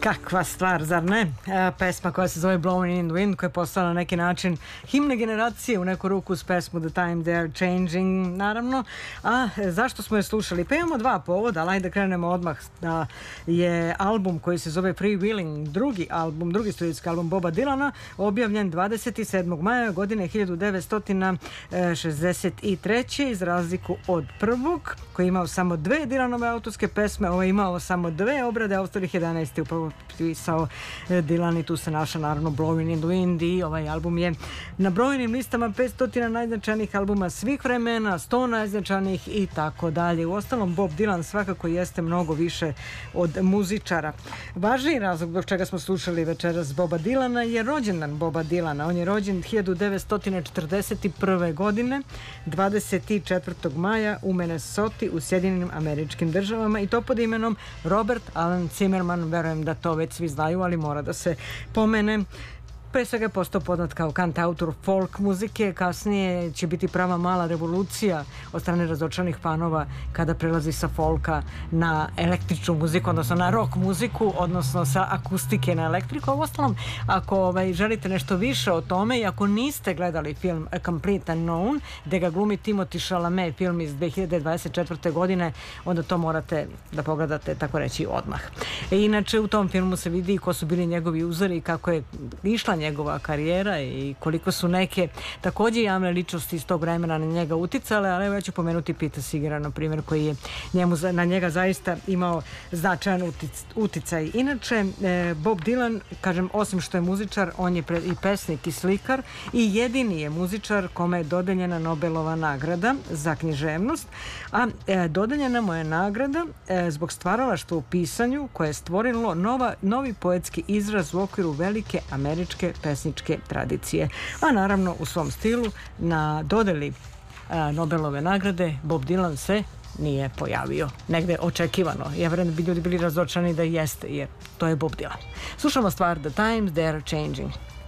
Kakva stvar, zar ne? Pesma koja se zove Blowing in the Wind, koja je postala na neki način himne generacije u neku ruku s pesmu The Time They Are Changing, naravno. A zašto smo je slušali? Pa imamo dva povoda, ali ajde da krenemo odmah. Da je album koji se zove Free Willing, drugi studijski album Boba Dylana, objavljen 27. maja godine 1963. iz razliku od prvog, koji je imao samo dve Dylanove autorske pesme, ovo je imao samo dve obrade, a ostalih 11 je upravo pisao Dylan i tu se naša naravno Blowing in the Wind i ovaj album je na brojnim listama 500 najznačajnijih albuma svih vremena, 100 najznačajnijih i tako dalje. U ostalom Bob Dylan svakako jeste mnogo više od muzičara. Važniji razlog zbog čega smo slušali večeras Boba Dylana je rođendan Boba Dylana. On je rođen 1941. godine 24. maja u Minnesoti u Sjedinjenim Američkim Državama i to pod imenom Robert Allen Zimmerman. Verujem da to već svi znaju, ali mora da se pomene. Pre svega je postao poznat kao kantautor folk muzike, kasnije će biti prava mala revolucija od strane razočaranih fanova kada prelazi sa folka na električnu muziku, odnosno na rock muziku, odnosno sa akustike na elektriku. Uostalom, ako želite nešto više o tome i ako niste gledali film A Complete Unknown, gde ga glumi Timothée Chalamet, film iz 2024. godine, onda to morate da pogledate, tako reći, odmah. Inače, u tom filmu se vidi ko su bili njegovi uzori i kako je išla njegova karijera i koliko su neke takođe javne ličnosti iz tog vremena na njega uticale, ali evo ja ću pomenuti Pete Segera, na primjer, koji je na njega zaista imao značajan uticaj. Inače, Bob Dylan, kažem, osim što je muzičar, on je i pesnik i slikar i jedini je muzičar kome je dodeljena Nobelova nagrada za književnost, a dodeljena mu je nagrada zbog stvaralaštva u pisanju koje je stvorilo novi poetski izraz u okviru velike američke pesničke tradicije. A naravno u svom stilu na dodeli Nobelove nagrade Bob Dylan se nije pojavio. Negde očekivano. Ja verujem da bi ljudi bili razočarani da jeste, jer to je Bob Dylan. Slušamo stvar The Times They Are Changing.